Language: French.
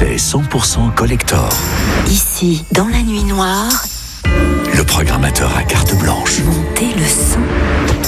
bracelets 100% collector. Ici, dans la nuit noire, Le programmateur à carte blanche. montez le son.